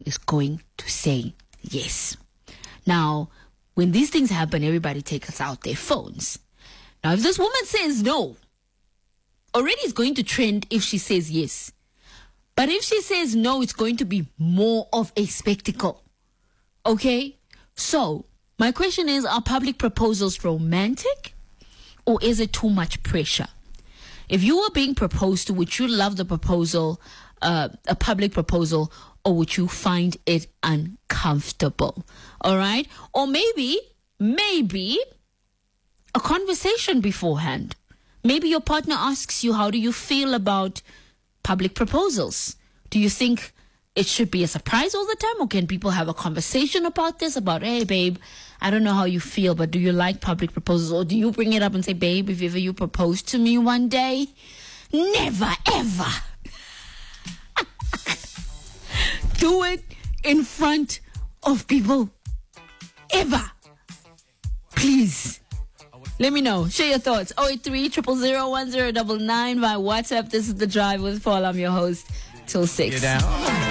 is going to say yes. Now, when these things happen, everybody takes out their phones. Now, if this woman says no, already it's going to trend if she says yes. But if she says no, it's going to be more of a spectacle. Okay? So, my question is, are public proposals romantic? Or is it too much pressure? If you were being proposed to, would you love the proposal, a public proposal, or would you find it uncomfortable? All right? Or maybe a conversation beforehand. Maybe your partner asks you, how do you feel about public proposals? Do you think it should be a surprise all the time, or can people have a conversation about this? About, hey, babe, I don't know how you feel, but do you like public proposals? Or do you bring it up and say, babe, if ever you propose to me one day, never, ever do it in front of people. Ever. Please. Let me know. Share your thoughts. 083-000-1099 via WhatsApp. This is The Drive with Paul. I'm your host. Till 6.